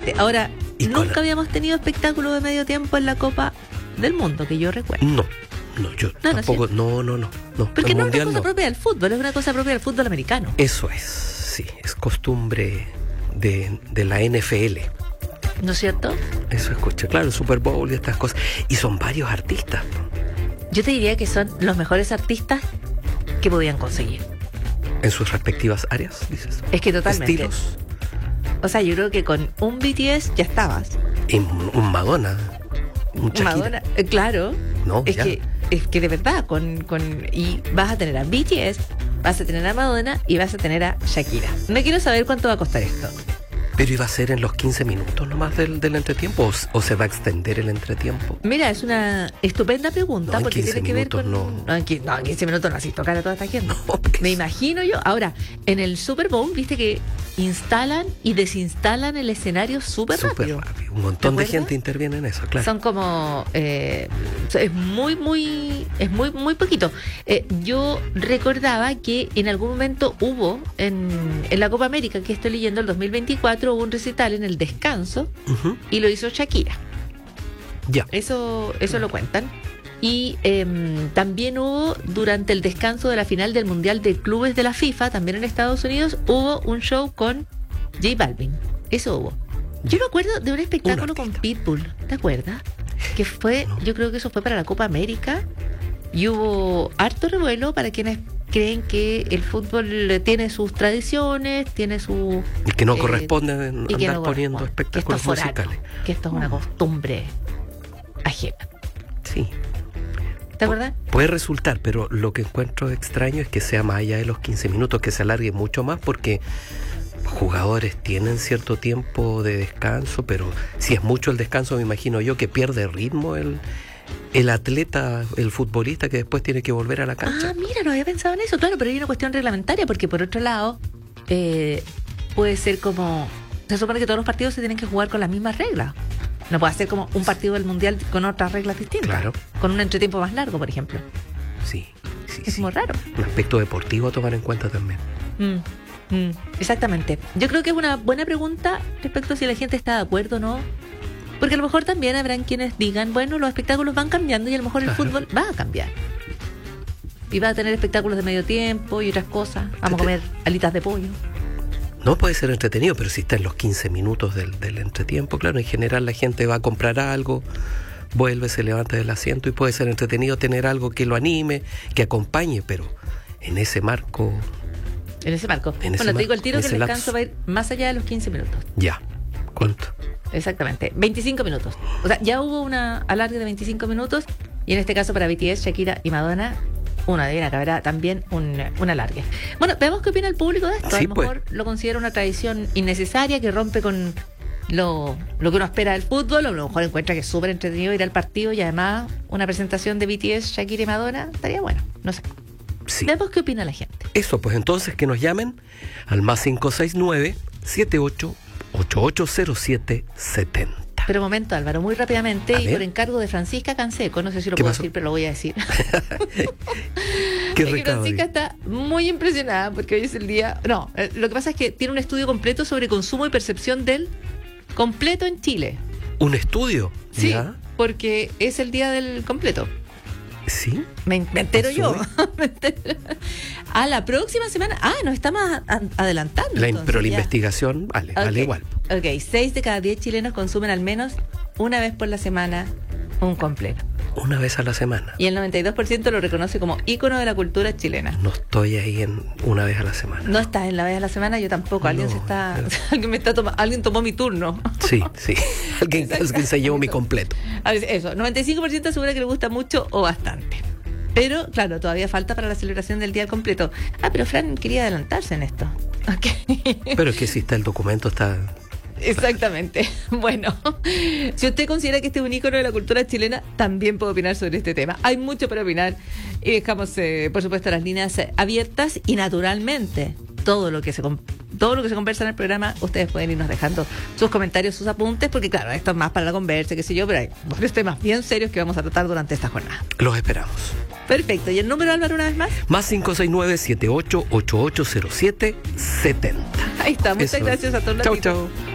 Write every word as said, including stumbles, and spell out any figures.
Exactamente. Ahora, Y nunca con- habíamos tenido espectáculo de medio tiempo en la Copa del Mundo, que yo recuerdo. No, no, yo No, no, tampoco, no, no, no, no. Porque el no es una mundial cosa no. propia del fútbol, es una cosa propia del fútbol americano. Eso es, sí, es costumbre de, de la N F L. ¿No es cierto? Eso escucha, claro, el Super Bowl y estas cosas. Y son varios artistas. Yo te diría que son los mejores artistas que podían conseguir. En sus respectivas áreas, dices. Es que totalmente. Estilos. O sea, yo creo que con un B T S ya estabas. Y un, un Madonna. Un Shakira. Madonna, eh, claro. No, es ya. que es que de verdad, con, con y vas a tener a B T S, vas a tener a Madonna y vas a tener a Shakira. No quiero saber cuánto va a costar esto. Pero iba a ser en los quince minutos nomás del, del entretiempo, o, o se va a extender el entretiempo. Mira, es una estupenda pregunta No, en porque quince tiene que ver minutos con... no. No, en quince, no, en quince minutos no así tocar a toda esta gente. No, porque Me es- imagino yo. Ahora, en el Super Bowl, viste que instalan y desinstalan el escenario súper súper rápido. rápido. Un montón ¿Te de acuerdas? gente interviene en eso, claro. Son como eh, es muy muy es muy muy poquito. Eh, yo recordaba que en algún momento hubo en, en la Copa América que estoy leyendo el dos mil veinticuatro hubo un recital en el descanso Ujú. y lo hizo Shakira. Ya. Eso eso lo cuentan. Y em, también hubo durante el descanso de la final del Mundial de Clubes de la FIFA, también en Estados Unidos, hubo un show con J Balvin. Eso hubo. Yo me acuerdo de un espectáculo con artista. Pitbull, ¿te acuerdas? Que fue, No. yo creo que eso fue para la Copa América y hubo harto revuelo para quienes creen que el fútbol tiene sus tradiciones, tiene su... Y que no eh, corresponde y que andar no poniendo corresponde, que esto espectáculos es foráneo, musicales. que esto es una costumbre ajena. Sí. ¿Te acuerdas? Puede resultar, pero lo que encuentro extraño es que sea más allá de los quince minutos, que se alargue mucho más, porque jugadores tienen cierto tiempo de descanso, pero si es mucho el descanso, me imagino yo que pierde ritmo el, el atleta, el futbolista que después tiene que volver a la cancha. Ah, mira, no había pensado en eso, claro, pero hay una cuestión reglamentaria, porque por otro lado, eh, puede ser como... Se supone que todos los partidos se tienen que jugar con las mismas reglas. No puede ser como un partido del Mundial con otras reglas distintas. Claro. Con un entretiempo más largo, por ejemplo. Sí, sí, Es sí. muy raro. Un aspecto deportivo a tomar en cuenta también. Mm, mm, exactamente. Yo creo que es una buena pregunta respecto a si la gente está de acuerdo o no. Porque a lo mejor también habrán quienes digan, bueno, los espectáculos van cambiando y a lo mejor el Claro. fútbol va a cambiar. Y va a tener espectáculos de medio tiempo y otras cosas. Vamos a comer alitas de pollo. No puede ser entretenido, pero si está en los quince minutos del, del entretiempo, claro, en general la gente va a comprar algo, vuelve, se levanta del asiento y puede ser entretenido tener algo que lo anime, que acompañe, pero en ese marco, En ese marco. En ese bueno, te digo el marco, tiro en que el ese descanso lapso. va a ir más allá de los quince minutos. ya. ¿Cuánto? Exactamente. veinticinco minutos. O sea, ya hubo una alargue de veinticinco minutos y en este caso para B T S, Shakira y Madonna, una divina que habrá también un, un alargue. Bueno, veamos qué opina el público de esto. Sí, a lo mejor pues. lo considera una tradición innecesaria que rompe con lo, lo que uno espera del fútbol, o a lo mejor encuentra que es súper entretenido ir al partido y además una presentación de B T S, Shakira y Madonna estaría bueno. No sé. Sí. Veamos qué opina la gente. Eso, pues entonces que nos llamen al más cinco seis nueve, siete ocho, ocho ocho cero siete, siete cero. Pero momento, Álvaro, muy rápidamente A y ver. por encargo de Francisca Canseco, no sé si lo ¿Qué puedo pasó? decir, pero lo voy a decir. ¿Qué Es que recado? Francisca está muy impresionada porque hoy es el día... No, eh, lo que pasa es que tiene un estudio completo sobre consumo y percepción del completo en Chile. ¿Un estudio? Sí, ¿Ya? porque es el día del completo. ¿Sí? Me, me entero ¿Pasó yo. hoy? Me entero. A la próxima semana... Ah, nos estamos a- a- adelantando. La, entonces, pero la ya. investigación vale, vale Ok, igual. Ok, seis de cada diez chilenos consumen al menos una vez por la semana un completo. Una vez a la semana. Y el noventa y dos por ciento lo reconoce como ícono de la cultura chilena. No estoy ahí en una vez a la semana. No estás en la vez a la semana, yo tampoco. Alguien No, se está, pero- alguien me está toma- alguien tomó mi turno. Sí, sí. Alguien, alguien se llevó mi completo. A ver, eso, noventa y cinco por ciento asegura que le gusta mucho o bastante. Pero, claro, todavía falta para la celebración del día al completo. Ah, pero Fran quería adelantarse en esto. Ok. Pero es que si está el documento, está... Exactamente. Bueno, si usted considera que este es un ícono de la cultura chilena, también puede opinar sobre este tema. Hay mucho para opinar y dejamos, eh, por supuesto, las líneas eh, abiertas y, naturalmente, todo lo que se com- todo lo que se conversa en el programa, ustedes pueden irnos dejando sus comentarios, sus apuntes, porque claro, esto es más para la conversa, qué sé yo, pero hay varios temas bien serios que vamos a tratar durante esta jornada. Los esperamos. Perfecto. ¿Y el número, Álvaro, una vez más? Más cinco seis nueve, siete ocho, ocho ocho cero siete, siete cero. Ahí está. Muchas Eso. gracias a todos. Chau, chau.